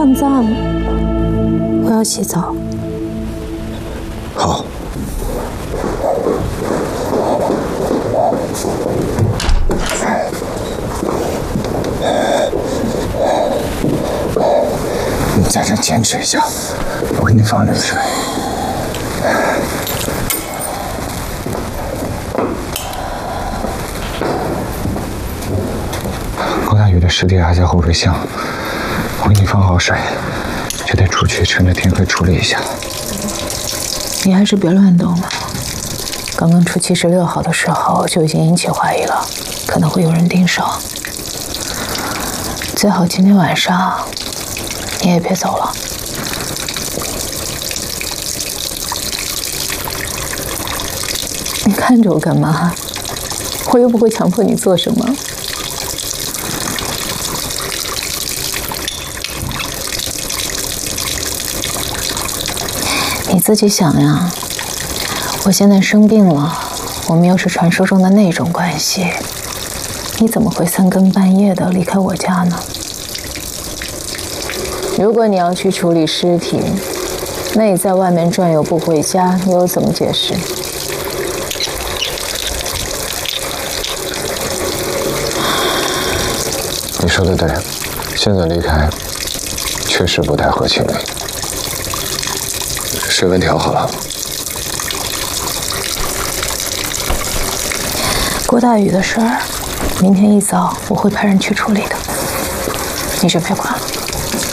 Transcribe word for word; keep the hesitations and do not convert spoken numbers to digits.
上脏，我要洗澡。 好。你在这坚持一下，我给你放热水。高大宇的尸体还在后备箱，我给你放好水，就得出去，趁着天黑处理一下。 你还是别乱动了。刚刚出七十六号的时候就已经引起怀疑了，可能会有人盯梢。最好今天晚上你也别走了。你看着我干嘛？我又不会强迫你做什么。你自己想呀，我现在生病了，我们又是传说中的那种关系，你怎么会三更半夜的离开我家呢？如果你要去处理尸体，那你在外面转悠不回家，你又怎么解释？ 你说的对，现在离开确实不太合情理。水温调好了。 郭大宇的事儿，明天一早我会派人去处理的，你就别管了。